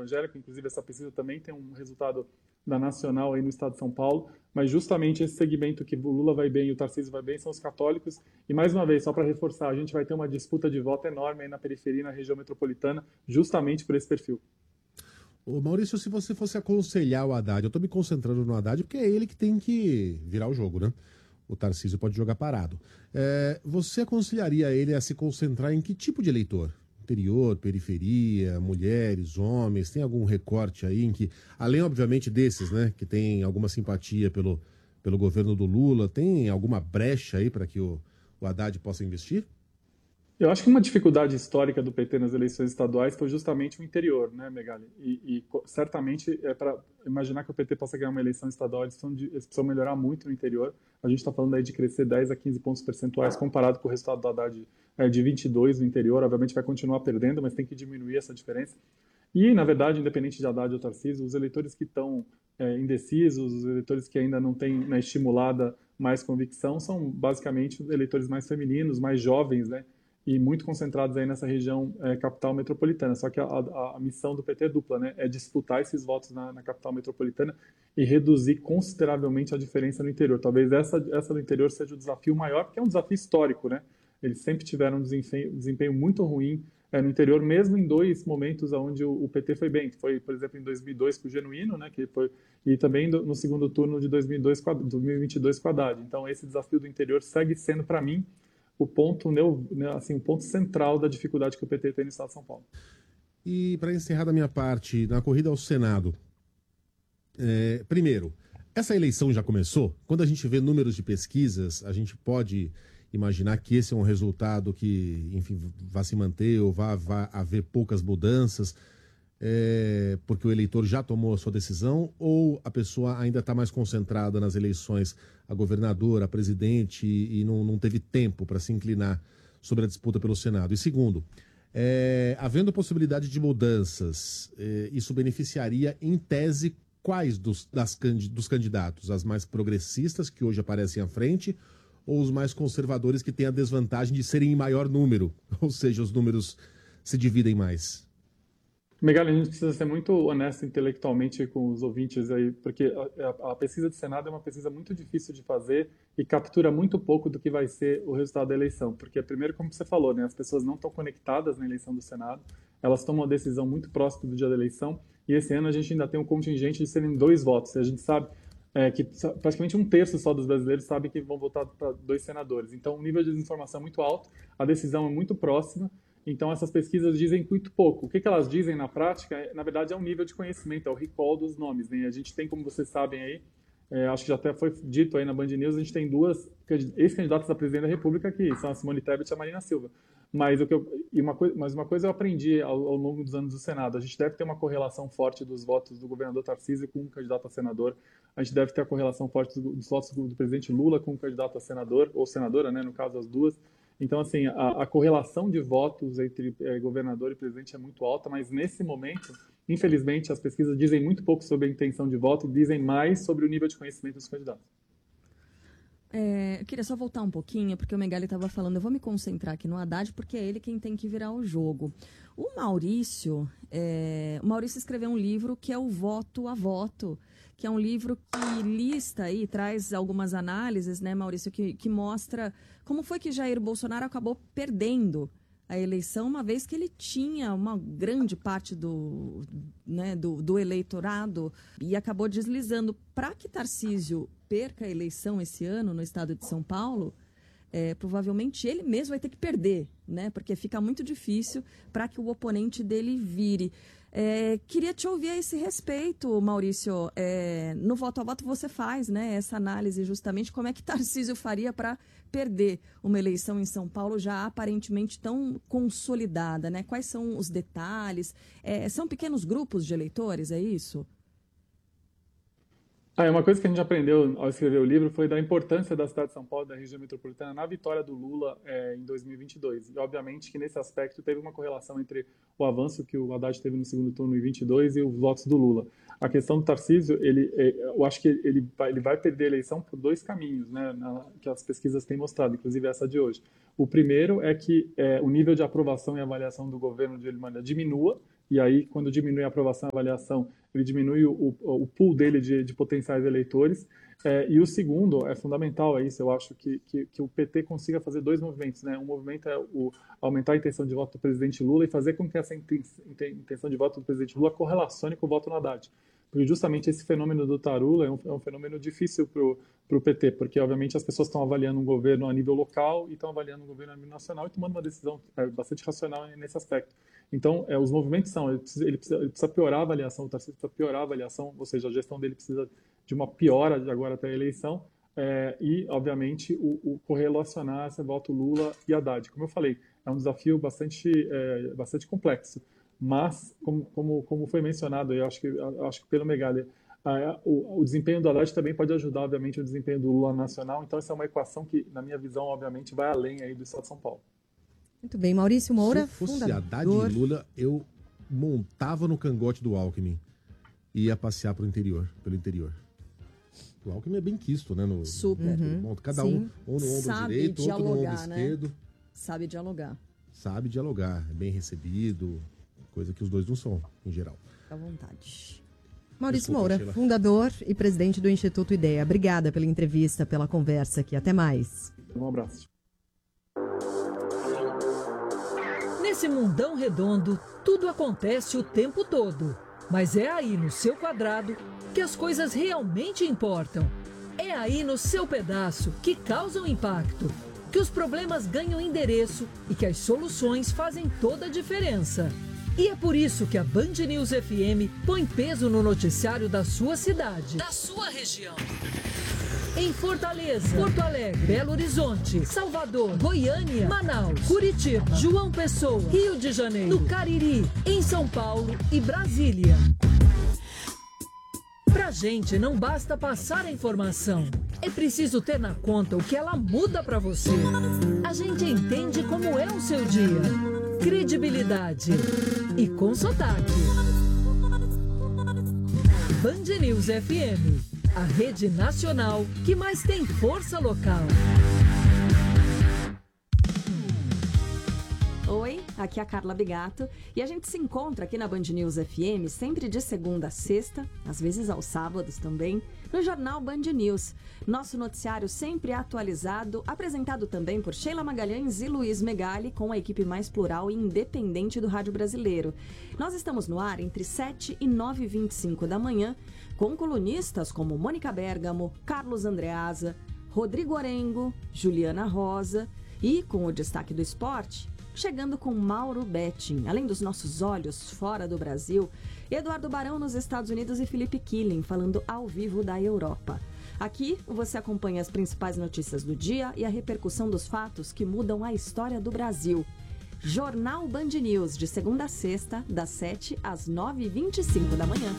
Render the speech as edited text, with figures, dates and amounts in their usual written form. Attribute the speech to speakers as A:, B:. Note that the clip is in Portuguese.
A: evangélico, inclusive essa pesquisa também tem um resultado da Nacional aí no estado de São Paulo, mas justamente esse segmento que o Lula vai bem e o Tarcísio vai bem são os católicos, e mais uma vez, só para reforçar, a gente vai ter uma disputa de voto enorme aí na periferia, na região metropolitana, justamente por esse perfil.
B: Ô Maurício, se você fosse aconselhar o Haddad, eu tô me concentrando no Haddad porque é ele que tem que virar o jogo, né? O Tarcísio pode jogar parado. Você aconselharia ele a se concentrar em que tipo de eleitor? Interior, periferia, mulheres, homens? Tem algum recorte aí em que, além, obviamente, desses, né, que tem alguma simpatia pelo governo do Lula, tem alguma brecha aí para que o Haddad possa investir?
A: Eu acho que uma dificuldade histórica do PT nas eleições estaduais foi justamente o interior, né, Megali? Certamente é para imaginar que o PT possa ganhar uma eleição estadual, eles precisam melhorar muito no interior. A gente está falando aí de crescer 10 a 15 pontos percentuais comparado com o resultado do Haddad de 22 no interior. Obviamente vai continuar perdendo, mas tem que diminuir essa diferença. E, na verdade, independente de Haddad ou Tarcísio, os eleitores que estão indecisos, os eleitores que ainda não têm estimulada mais convicção, são basicamente eleitores mais femininos, mais jovens, né? E muito concentrados aí nessa região capital metropolitana. Só que a missão do PT é dupla, né? É disputar esses votos na capital metropolitana e reduzir consideravelmente a diferença no interior. Talvez essa do interior seja o desafio maior, porque é um desafio histórico, né? Eles sempre tiveram um desempenho muito ruim no interior, mesmo em dois momentos onde o PT foi bem. Foi, por exemplo, em 2002 com o Genuíno, né? E também no segundo turno de 2022 com a Haddad. Então, esse desafio do interior segue sendo, para mim, o ponto, assim, o ponto central da dificuldade que o PT tem no estado de São Paulo.
B: E para encerrar da minha parte, na corrida ao Senado, primeiro, essa eleição já começou? Quando a gente vê números de pesquisas, a gente pode imaginar que esse é um resultado que, enfim, vai se manter ou vai haver poucas mudanças, porque o eleitor já tomou a sua decisão, ou a pessoa ainda está mais concentrada nas eleições a governador, a presidente, e não teve tempo para se inclinar sobre a disputa pelo Senado? E segundo, havendo possibilidade de mudanças, isso beneficiaria, em tese, quais dos candidatos? As mais progressistas, que hoje aparecem à frente, ou os mais conservadores, que têm a desvantagem de serem em maior número? Ou seja, os números se dividem mais.
A: Megali, a gente precisa ser muito honesto intelectualmente com os ouvintes aí, porque a pesquisa do Senado é uma pesquisa muito difícil de fazer e captura muito pouco do que vai ser o resultado da eleição. Porque, primeiro, como você falou, né, as pessoas não estão conectadas na eleição do Senado, elas tomam uma decisão muito próxima do dia da eleição, e esse ano a gente ainda tem um contingente de serem 2 votos. E a gente sabe que praticamente 1/3 só dos brasileiros sabe que vão votar para 2 senadores. Então, o nível de desinformação é muito alto, a decisão é muito próxima. Então, essas pesquisas dizem muito pouco. O que elas dizem na prática, na verdade, é um nível de conhecimento, é o recall dos nomes. Né? A gente tem, como vocês sabem aí, acho que já até foi dito aí na Band News, a gente tem 2 ex-candidatas a presidente da República que são a Simone Tebet e a Marina Silva. Mas uma coisa eu aprendi ao longo dos anos do Senado, a gente deve ter uma correlação forte dos votos do governador Tarcísio com um candidato a senador, a gente deve ter a correlação forte dos votos do presidente Lula com um candidato a senador, ou senadora, né, no caso as duas. Então, assim, a correlação de votos entre governador e presidente é muito alta, mas nesse momento, infelizmente, as pesquisas dizem muito pouco sobre a intenção de voto e dizem mais sobre o nível de conhecimento dos candidatos.
C: Eu queria só voltar um pouquinho, porque o Megali estava falando, eu vou me concentrar aqui no Haddad, porque é ele quem tem que virar o jogo. O Maurício escreveu um livro que é o Voto a Voto, que é um livro que lista aí, traz algumas análises, né, Maurício, que mostra como foi que Jair Bolsonaro acabou perdendo a eleição, uma vez que ele tinha uma grande parte do eleitorado e acabou deslizando. Para que Tarcísio perca a eleição esse ano no estado de São Paulo, provavelmente ele mesmo vai ter que perder, né? Porque fica muito difícil para que o oponente dele vire. Queria te ouvir a esse respeito, Maurício. No voto a voto você faz, né, essa análise justamente como é que Tarcísio faria para perder uma eleição em São Paulo já aparentemente tão consolidada, né? Quais são os detalhes? São pequenos grupos de eleitores, é isso?
A: Uma coisa que a gente aprendeu ao escrever o livro foi da importância da cidade de São Paulo, da região metropolitana, na vitória do Lula em 2022. E, obviamente, que nesse aspecto teve uma correlação entre o avanço que o Haddad teve no segundo turno em 22 e os votos do Lula. A questão do Tarcísio, eu acho que ele vai perder a eleição por 2 caminhos, né, que as pesquisas têm mostrado, inclusive essa de hoje. O primeiro é que o nível de aprovação e avaliação do governo de Elimânia diminua, e aí, quando diminui a aprovação e a avaliação, ele diminui o pool dele de potenciais eleitores. E o segundo, é fundamental, é isso, eu acho que o PT consiga fazer dois movimentos, né? Um movimento é aumentar a intenção de voto do presidente Lula e fazer com que essa intenção de voto do presidente Lula correlacione com o voto no Haddad. Porque justamente esse fenômeno do Tarula é um fenômeno difícil para o PT, porque obviamente as pessoas estão avaliando um governo a nível local e estão avaliando um governo a nível nacional e tomando uma decisão bastante racional nesse aspecto. Então, os movimentos ele precisa piorar a avaliação, o Tarcísio precisa piorar a avaliação, ou seja, a gestão dele precisa de uma piora de agora até a eleição, e, obviamente, o correlacionar esse voto Lula e Haddad. Como eu falei, é um desafio bastante complexo, mas, como foi mencionado, eu acho que pelo Megali, o desempenho do Haddad também pode ajudar, obviamente, o desempenho do Lula nacional, então essa é uma equação que, na minha visão, obviamente, vai além aí do Estado de São Paulo.
D: Muito bem, Maurício Moura,
B: se fosse Haddad e Lula, eu montava no cangote do Alckmin e ia passear pelo interior. O Alckmin é bem quisto, né?
C: Super.
B: Cada um no ombro direito, outro no ombro esquerdo.
C: Né? Sabe dialogar.
B: Sabe dialogar, é bem recebido, coisa que os dois não são, em geral.
C: Fica à vontade.
D: Maurício Moura, fundador e presidente do Instituto Ideia. Obrigada pela entrevista, pela conversa aqui. Até mais.
A: Um abraço.
E: Nesse mundão redondo, tudo acontece o tempo todo. Mas é aí no seu quadrado que as coisas realmente importam. É aí no seu pedaço que causam impacto, que os problemas ganham endereço e que as soluções fazem toda a diferença. E é por isso que a Band News FM põe peso no noticiário da sua cidade, da sua região. Em Fortaleza, Porto Alegre, Belo Horizonte, Salvador, Goiânia, Manaus, Curitiba, João Pessoa, Rio de Janeiro, no Cariri, em São Paulo e Brasília. Pra gente não basta passar a informação, é preciso ter na conta o que ela muda pra você. A gente entende como é o seu dia. Credibilidade e com sotaque. Band News FM, a rede nacional que mais tem força local.
C: Oi, aqui é a Carla Bigato e a gente se encontra aqui na Band News FM sempre de segunda a sexta, às vezes aos sábados também, no jornal Band News. Nosso noticiário sempre atualizado, apresentado também por Sheila Magalhães e Luiz Megali, com a equipe mais plural e independente do rádio brasileiro. Nós estamos no ar entre 7 e 9h25 da manhã, com colunistas como Mônica Bergamo, Carlos Andreasa, Rodrigo Orengo, Juliana Rosa e, com o destaque do esporte, chegando com Mauro Betting, além dos nossos olhos fora do Brasil, Eduardo Barão nos Estados Unidos e Felipe Killing falando ao vivo da Europa. Aqui você acompanha as principais notícias do dia e a repercussão dos fatos que mudam a história do Brasil. Jornal Band News, de segunda a sexta, das 7 às 9h25 da manhã.